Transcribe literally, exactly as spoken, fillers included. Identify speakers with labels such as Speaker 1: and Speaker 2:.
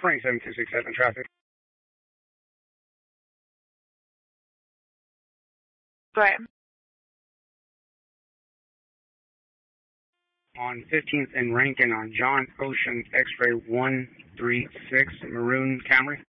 Speaker 1: Frank seven two six seven traffic.
Speaker 2: Right.
Speaker 1: On fifteenth and Rankin on John Ocean X-ray one three six, maroon Camry.